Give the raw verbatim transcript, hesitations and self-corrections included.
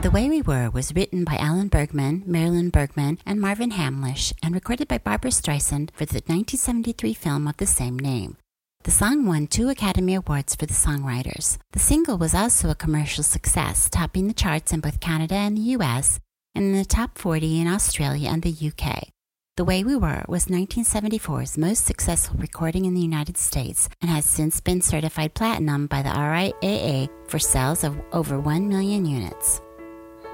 The Way We Were was written by Alan Bergman, Marilyn Bergman, and Marvin Hamlish, and recorded by Barbra Streisand for the nineteen seventy-three film of the same name. The song won two Academy Awards for the songwriters. The single was also a commercial success, topping the charts in both Canada and the U S, and in the top forty in Australia and the U K. The Way We Were was nineteen seventy-four's most successful recording in the United States and has since been certified platinum by the R I A A for sales of over one million units.